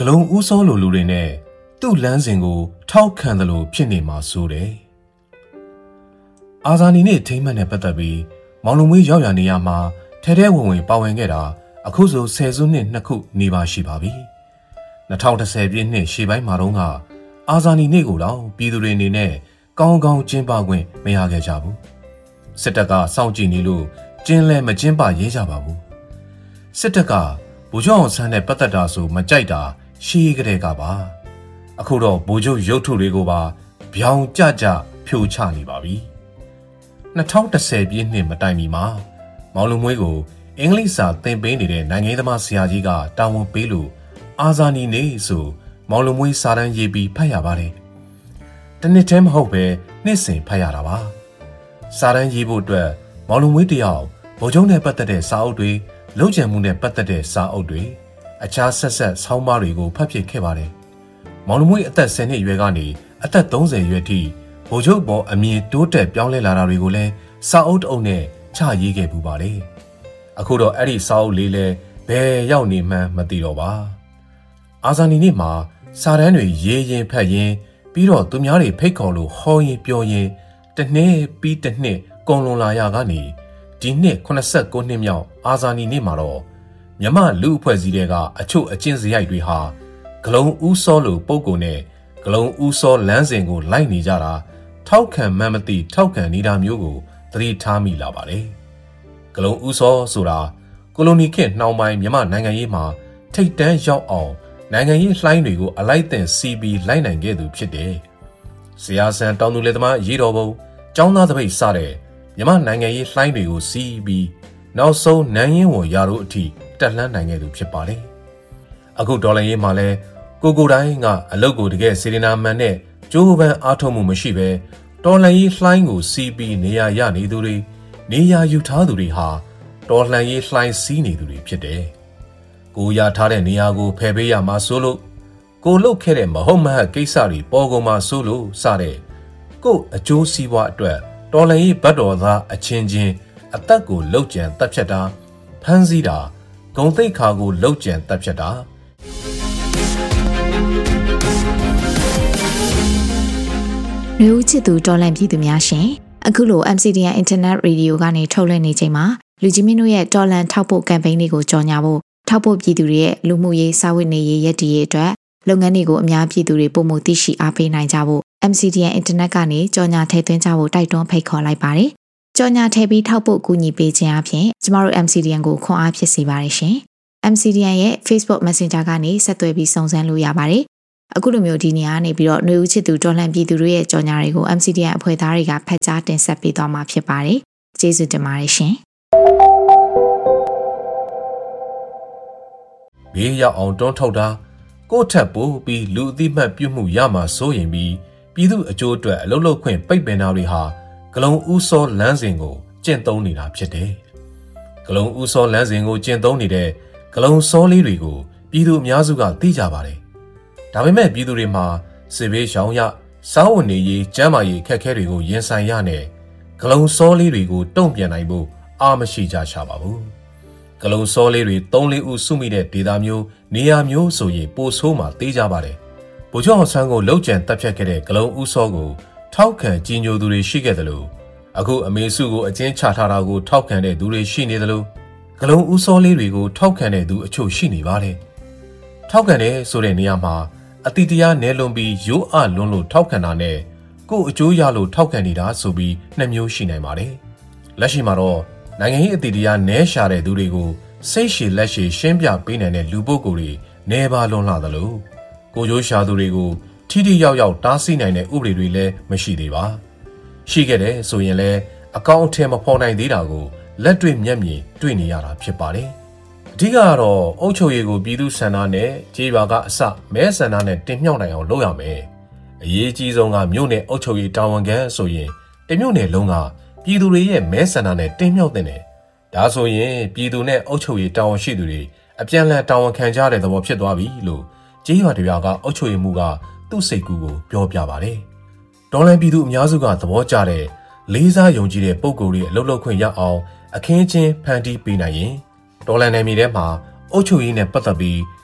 လုံးဦးစောလိုလူတွေနဲ့သူ့လမ်းစဉ်ကိုထောက်ခံတယ်လို့ဖြစ်နေမှာဆိုတယ်။အာဇာနည်နဲ့ထိမ့်မှတ်နဲ့ပတ်သက်ပြီးမောင်လုံမွေးရောက်ရနေရမှာထဲထဲဝင်ဝင်ပါဝင်ခဲ့တာအခုဆို10စုနှစ်2ခုနေပါရှိပါပြီ။2010ပြည့်နှစ်ရှေ့ပိုင်းမှာတော့အာဇာနည်နေ့ကိုတော့ပြည်သူတွေအနေနဲ့ကောင်းကောင်းကျင်းပခွင့်မရခဲ့ကြဘူး။စစ်တပ်ကစောင့်ကြည့်နေလို့ကျင်းလဲမကျင်းပရေးကြပါဘူး။စစ်တပ်ကဗိုလ်ချုပ်အောင်ဆန်းနဲ့ပတ်သက်တာဆိုမကြိုက်တာရှေးကလေးကပါအခုတော့ဗိုလ်ချုပ်ရုပ်ထုတွေကိုပါပြောင်းကြကြဖြိုချနေပါပြီ2010ပြည့်နှစ်မတိုင်မီမှာမောင်လုံမွေးကိုအင်္ဂလိပ်စာသင်ပေးနေတဲ့နိုင်ငံရေးသမားဆရာကြီးကတာဝန်ပေးလို့အာဇာနည်နေ့ဆိုမောင်လုံမွေးစာတမ်းရေးပြီးဖတ်ရပါတယ်တနစ်တည်းမဟုတ်ပဲနှစ်စဉ်ဖတ်ရတာပါစာတမ်းရေးဖို့အတွက်မောင်လုံမွေးတယောက်ဗိုလ်ချုပ်နဲ့ပတ်သက်တဲ့စာအုပ်တွေလုံခြံမှုနဲ့ပတ်သက်တဲ့စာအုပ်တွေအခြားဆက်ဆက်ဆောင်းပါးတွေကိုဖတ်ဖြစ်ခဲ့ပါတယ်။မောင်နှမွေးအသက်10နှစ်အရွယ်ကနေအသက်30အရွယ်ထိဗိုလ်ချုပ်ပေါ်အမြင်တိုးတက်ပြောင်းလဲလာတာတွေကိုလည်းစာအုပ်တအုပ်နဲ့ချရေးခဲ့ပူပါတယ်။အခုတော့အဲ့ဒီစာအုပ်လေးလည်းဘယ်ရောက်နေမှန်းမသိတော့ပါ။အာဇာနည်နေ့မှာစာတမ်းတွေရေးရင်ဖတ်ရင်ပြီးတော့သူများတွေဖိတ်ခေါ်လို့ဟောရင်ပြောရင်တစ်နှစ်ပြီးတစ်နှစ်ကုန်လွန်လာရကနေဒီနှစ်89နှစ်မြောက်အာဇာနည်နေ့မှာတော့မြမလူအဖွဲ့အစည်းတွေကအချို့အကျင့်စရိုက်တွေဟာဂလုံးဦးစောလိုပုံကိုနဲ့ဂလုံးဦးစောလမ်းစဉ်ကိုလိုက်နေကြတာထောက်ခံမှန်းမသိထောက်ခံနေတာမျိုးကိုသတိထားမိလာပါတယ်။ဂလုံးဦးစောဆိုတာကိုလိုနီခေတ်နှောင်းပိုင်းမြမနိုင်ငံရေးမှာထိပ်တန်းရောက်အောင်နိုင်ငံရေးလှိုင်းတွေကိုအလိုက်တင်စီးပြီးလိုက်နိုင်ခဲ့သူဖြစ်တယ်။ဇေယျဆန်တောင်သူလက်သမားရေးတော်ပုံကျောင်းသားတပိတ်စတဲ့မြမနိုင်ငံရေးလှိုင်းတွေကိုစီးပြီးနောက်ဆုံးနန်းရင်းဝန်ရာတို့အထိတက်လှမ်းနိုင်ခဲ့သူဖြစ်ပါတယ်။အခုဒေါ်လာရေးမှာလဲကိုတိုင်းကအလုတ်ကိုတကယ်စေရနာမှန်နဲ့ကြိုးပမ်းအားထုတ်မှုမရှိပဲတော်လှန်ရေးလှိုင်းကိုစီးပြီးနေရာရနေသူတွေနေရာယူထားသူတွေဟာတော်လှန်ရေးလှိုင်းစီးနေသူတွေဖြစ်တယ်။ကိုရထားတဲ့နေရာကိုဖယ်ပေးရမှာဆိုလို့ကိုလုတ်ခဲ့တဲ့မဟုတ်မဟတ်ကိစ္စတွေပေါ်ကုန်မှာဆိုလို့စတဲ့ကိုအကျိုးစီးပွားအတွက်တော်လှန်ရေးဘတ်တော်သားအချင်းချင်းအသက်ကိုလှုပ်ကြံတပ်ဖြတ်တာဖမ်းဆီးတာဂုံသိက္ခာကိုလှုပ်ကြံတပ်ဖြတ်တာမျိုးချစ်သူတော်လန့်ပြည်သူများရှင်အခုလို MCDN Internet Radio ကနေထုတ်လွှင့်နေချိန်မှာလူကြီးမင်းတို့ရဲ့တော်လန့်ထောက်ပို့ကမ်ပိန်းလေးကိုကြော်ညာဖို့ထောက်ပို့ပြည်သူတွေရဲ့လူမှုရေးစာဝတ်နေရေးရည်တည်ရေးအတွက်လုပ်ငန်းတွေကိုအများပြည်သူတွေပုံမှုသိရှိအားပေးနိုင်ကြဖို့ MCDN Internet ကနေကြော်ညာထည့်သွင်းကြဖို့တိုက်တွန်းဖိတ်ခေါ်လိုက်ပါတယ်ကြော်ညာထည့်ပြီးထောက်ပို့ကူညီပေးခြင်းအပြင်ကျမတို့ MCDN ကိုခွန်အားဖြစ်စေပါတယ်ရှင် MCDN ရဲ့ Facebook Messenger ကနေဆက်သွယ်ပြီးစုံစမ်းလို့ရပါတယ်အခုလိုမျိုးဒီနေရာကနေပြီးတော့ຫນွေဦးချစ်သူတော်လှန်ပြည်သူတို့ရဲ့ကြော်ညာတွေကို MCDN အဖွဲ့သားတွေကဖတ်ကြားတင်ဆက်ပေးသွားမှာဖြစ်ပါတယ်ကျေးဇူးတင်ပါတယ်ရှင်ဘေးရောက်အောင်တွန်းထုတ်တာကိုယ့်ထက်ပိုပြီးလူအသိမှတ်ပြုမှုရမှာစိုးရင်ပြီးပြည်သူအကျိုးအတွက်အလုပ်လုပ်ခွင့်ပိတ်ပင်တာတွေဟာဂလုံးဦးစောလမ်းစဉ်ကိုကျင့်သုံးနေတာဖြစ်တယ်။ဂလုံးဦးစောလမ်းစဉ်ကိုကျင့်သုံးနေတဲ့ဂလုံးစောလေးတွေကိုပြည်သူအများစုကသိကြပါတယ်။ဒါပေမဲ့ပြည်သူတွေမှာစစ်ဘေးရှောင်ရစားဝတ်နေရေးကျန်းမာရေးအခက်အခဲတွေကိုရင်ဆိုင်ရတဲ့ဂလုံးစောလေးတွေကိုတုံ့ပြန်နိုင်ဖို့အားမရှိကြချပါဘူး။ဂလုံးစောလေးတွေ3-4ဦးစုမိတဲ့ဒေသမျိုးနေရာမျိုးဆိုရင်ပိုဆိုးမှသိကြပါတယ်။ဗိုလ်ချုပ်အောင်ဆန်းကိုလှုပ်ကြံတပ်ဖြတ်ခဲ့တဲ့ဂလုံးဦးစောကိုထောက်ခံကြီးညိုသူတွေရှိခဲ့တယ်လို့အခုအမေစုကိုအကျဉ်းချထားတာကိုထောက်ခံတဲ့သူတွေရှိနေတယ်လို့ဂလုံးဦးစောလေးတွေကိုထောက်ခံတဲ့သူအချို့ရှိနေပါတယ်။ထောက်ခံတဲ့ဆိုတဲ့နေရာမှာအတိတရားနယ်လွန်ပြီးရိုးအလွန်းလို့ထောက်ခံတာနဲ့ကိုယ်အကျိုးရလို့ထောက်ခံနေတာဆိုပြီးနှစ်မျိုးရှိနိုင်ပါတယ်။လက်ရှိမှာတော့နိုင်ငံရေးအတိတရားနယ်ရှာတဲ့သူတွေကိုစိတ်ရှည်လက်ရှည်ရှင်းပြပေးနိုင်တဲ့လူပုဂ္ဂိုလ်တွေနေပါလွန်လာသလိုကိုကျိုးရှာသူတွေကိုထိထိရောက်ရောက်တားဆီးနိုင်တဲ့ဥပဒေတွေလည်းမရှိသေးပါရှိခဲ့တယ်ဆိုရင်လည်းအကောင့်အထည်မဖော်နိုင်သေးတာကိုလက်တွေ့မျက်မြင်တွေ့နေရတာဖြစ်ပါတယ်အဓိကကတော့အုပ်ချုပ်ရေးကိုပြည်သူဆန္ဒနဲ့ကြေးရွာကအစမဲဆန္ဒနဲ့တင်မြှောက်နိုင်အောင်လုပ်ရမယ်အရေးကြီးဆုံးကမြို့နယ်အုပ်ချုပ်ရေးတာဝန်ခံဆိုရင်တမြို့နယ်လုံးကပြည်သူတွေရဲ့မဲဆန္ဒနဲ့တင်မြှောက်တဲ့ဒါဆိုရင်ပြည်သူနဲ့အုပ်ချုပ်ရေးတာဝန်ရှိသူတွေအပြန်အလှန်တာဝန်ခံကြတဲ့သဘောဖြစ်သွားပြီလို့ကြေးရွာတရွာကအုပ်ချုပ်ရေးမှူးကသူ့စိတ်ကူးကိုပြောပြပါတယ်။ဒေါ်လာပြည်သူအများစုကသဘောကျတဲ့လေးစားယုံကြည်တဲ့ပုံကိုယ်တွေအလုပ်လုပ်ခွင့်ရအောင်အခင်းချင်းဖန်တီးပေးနိုင်ရင်ဒေါ်လာနယ်မြေထဲမှာအုပ်ချုပ်ရေးနဲ့ပတ်သက်ပြီး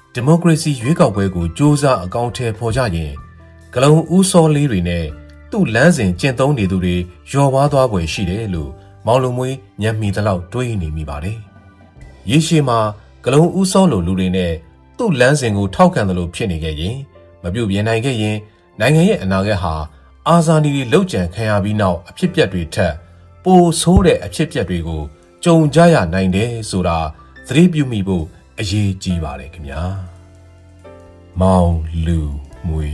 ဒီမိုကရေစီရွေးကောက်ပွဲကိုစ조사အကောင့်ထဲပေါ်ကြရင်ဂလုံဦးစောလေးတွေနဲ့သူ့လမ်းစဉ်ကျင့်သုံးနေသူတွေလျော်ပါသွားပွဲရှိတယ်လို့မောင်လုံမွေးညံ့မီတလောက်တွေးနေမိပါတယ်။ရေရှည်မှာဂလုံဦးစောလိုလူတွေနဲ့သူ့လမ်းစဉ်ကိုထောက်ခံတယ်လို့ဖြစ်နေခဲ့ရင်မပြုတ်ပြနိုင်ခဲ့ရင်နိုင်ငံရဲ့အနာဂတ်ဟာအာဇာနည်တွေလှုပ်ကြံခံရပြီးနောက်အဖြစ်ပြက်တွေထက်ပိုဆိုးတဲ့အဖြစ်ပြက်တွေကိုကြုံကြရနိုင်တယ်ဆိုတာသတိပြုမိဖို့အရေးကြီးပါတယ်ခင်ဗျာ။မောင်လူမွေ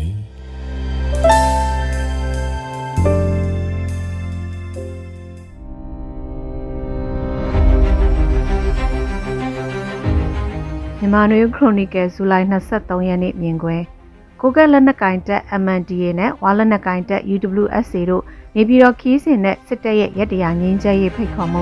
မြန်မာနွေခရိုနီကယ်ဇူလိုင်23ရက်နေ့မြင်ကွယ်ကိုကဲလက်နက်ကင်တက် MNDA နဲ့ဝါလက်နက်ကင်တက် UWSA တို့နေပြည်တော်ခီးစဉ်နဲ့စစ်တပ်ရဲ့ရက်တရားငင်းချဲရေးဖိတ်ခေါ်မှု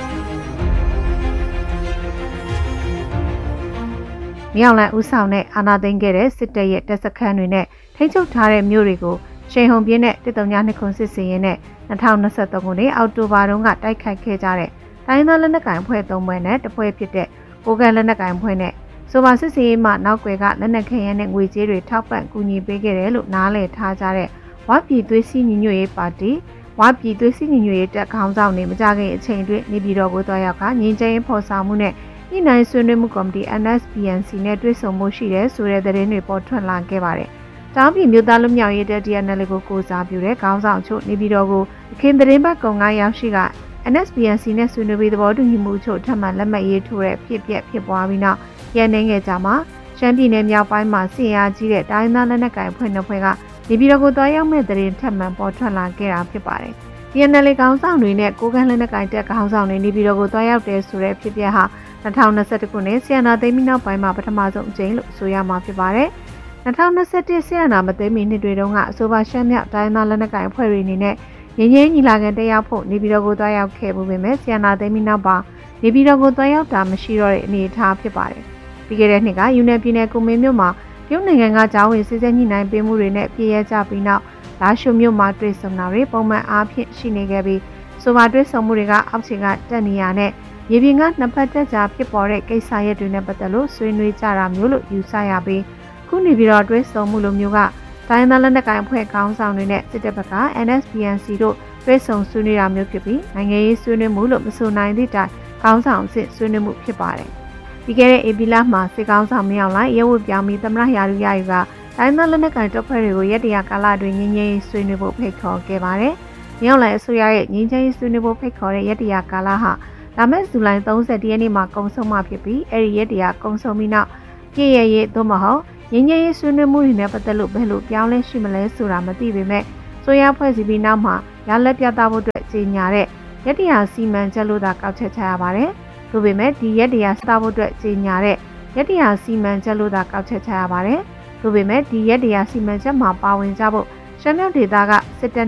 မြောက်လန်ဦးဆောင်တဲ့အာဏာသိမ်းခဲ့တဲ့စစ်တပ်ရဲ့တပ်စခန်းတွေနဲ့ထိန်းချုပ်ထားတဲ့မြို့တွေကိုချိန်ဟုန်ပြင်းတဲ့132ခုစစ်စင်ရင်နဲ့2023ခုနှစ်အောက်တိုဘာတုန်းကတိုက်ခိုက်ခဲ့ကြတဲ့တိုင်းသားလက်နက်ကင်ဖွဲ့3ဖွဲ့နဲ့တစ်ဖွဲ့ဖြစ်တဲ့ကိုကဲလက်နက်ကင်ဖွဲ့နဲ့ဆိုပါစစ်စင်ရေးမှနောက်ွယ်ကလက်နက်ခဲယမ်းနဲ့ငွေကြေးတွေထောက်ပံ့ကူညီပေးခဲ့တယ်လို့နားလည်ထားကြတဲ့ဝါပြည်သွေးစည်းညီညွတ်ရေးပါတီဝါပြည်သွေးစည်းညီညွတ်ရေးတပ်ခေါင်းဆောင်တွေမကြခင်အချိန်အတွင်းနေပြည်တော်ကိုသွားရောက်ကငြိမ်းချမ်းရေးဖော်ဆောင်မှုနဲ့ညှိနှိုင်းဆွေးနွေးမှုကော်မတီ NSPNC နဲ့တွေ့ဆုံမှုရှိတယ်ဆိုတဲ့သတင်းတွေပေါ်ထွက်လာခဲ့ပါတယ်။တောင်ပြည်မြို့သားလူမျိုးရေးတပ် DNL ကိုစားပြုတဲ့ခေါင်းဆောင်ချို့နေပြည်တော်ကိုအခင်းသတင်းပတ်ကုံ9ရောက်ရှိက NSPNC နဲ့ဆွေးနွေးပြီးသဘောတူညီမှုချို့ထပ်မံလက်မှတ်ရေးထိုးတဲ့ဖြစ်ပွားပြီးနောက်ရန်နေငယ်ကြမှာရှမ်းပြည်နယ်မြောက်ပိုင်းမှာစစ်ရာကြီးတဲ့တိုင်းသားလက်နက်ကိုင်ဖွဲ့နှစ်ဖွဲ့ကနေပြည်တော်ကိုတွားရောက်မဲ့သတင်းထပ်မံပေါ်ထွက်လာခဲ့တာဖြစ်ပါတယ်။ DNL ခေါင်းဆောင်တွေနဲ့ကိုကန်းလက်နက်ကိုင်တပ်ခေါင်းဆောင်တွေနေပြည်တော်ကိုတွားရောက်တဲ့ဆိုတဲ့ဖြစ်ပျက်ဟာ2021ခုနှစ်ဆီယနာသိမ်းပြီးနောက်ပိုင်းမှာပထမဆုံးအကြိမ်လို့ဆိုရမှာဖြစ်ပါတယ်။2021ဆီယနာမသိမ်းမီနှစ်တွေတုန်းကအဆိုပါရှမ်းမြောက်တိုင်းသားလက်နက်ကိုင်ဖွဲ့တွေအနေနဲ့ငင်းငင်းညီလာခံတက်ရောက်ဖို့နေပြည်တော်ကိုတွားရောက်ခဲ့မှုပေမဲ့ဆီယနာသိမ်းပြီးနောက်ပါနေပြည်တော်ကိုတွားရောက်တာမရှိတော့တဲ့အနေအထားဖြစ်ပါတယ်။ပြီးခဲ့တဲ့နှစ်ကယူနယ်ပြည်နယ်ကုမင်းမြို့မှာတရုတ်နိုင်ငံကကြားဝင်စစ်ဆေးညှိနှိုင်းပေးမှုတွေနဲ့ပြည်ရဲကြပြီးနောက်လာရှိုမြို့မှာတွေ့ဆုံတာတွေပုံမှန်အားဖြင့်ရှိနေခဲ့ပြီးဆိုပါတွေ့ဆုံမှုတွေကအောက်ခြေကတက်နေရတဲ့ရေပြင်ကနှစ်ဖက်တက်ကြဖြစ်ပေါ်တဲ့ကိစ္စရပ်တွေနဲ့ပတ်သက်လို့ဆွေးနွေးကြတာမျိုးလို့ယူဆရပြီးခုနေပြီးတော့တွေ့ဆုံမှုလိုမျိုးကတိုင်းသားလက်နက်ကိုင်အဖွဲ့ခေါင်းဆောင်တွေနဲ့စစ်တပ်ဘက်က NSPNC တို့တွေ့ဆုံဆွေးနွေးတာမျိုးဖြစ်ပြီးနိုင်ငံရေးဆွေးနွေးမှုလို့မဆိုနိုင်သည့်တိုင်ခေါင်းဆောင်အစ်ဆွေးနွေးမှုဖြစ်ပါတယ်။ပြီးခဲ့တဲ့ဧပြီလမှာစစ်ကောင်ဆောင်မြောက်လိုက်ရဲဝတ်ပြောင်းပြီးသမရရာလူရယူကတိုင်းသားလက်နက်ကိုင်တပ်ဖွဲ့တွေကိုရက်တရာကာလအတွင်းငြင်းငြင်းဆွေးနွေးဖို့ဖိတ်ခေါ်ခဲ့ပါတယ်။မြောက်လိုက်အစိုးရရဲ့ငြင်းချမ်းဆွေးနွေးဖို့ဖိတ်ခေါ်တဲ့ရက်တရာကာလဟာလာမယ့်ဇူလိုင်30ရက်နေ့မှာကုန်ဆုံးမှာဖြစ်ပြီးအဲ့ဒီရက်တရာကုန်ဆုံးပြီးနောက်ပြည့်ရဲ့သို့မဟုတ်ငြင်းငြင်းဆွေးနွေးမှုတွေနဲ့ပတ်သက်လို့ဘယ်လိုပြောင်းလဲရှိမလဲဆိုတာမသိပေမဲ့ဆိုရဖွဲ့စည်းပြီးနောက်မှာရလက်ပြသဖို့အတွက်ကြေညာတဲ့ရက်တရာစီမံချက်လို့သာကောက်ချက်ချရပါတယ်။ဒါပေမဲ့ဒီရက်တရာစဖို့အတွက်ကြေညာတဲ့ရက်တရာစီမံချက်လို့သာကောက်ချက်ချရပါတယ်။ဒါပေမဲ့ဒီရက်တရာစီမံချက်မှာပါဝင်ကြဖို့ရှမ်းမြောက်ဒေသကစစ်တပ်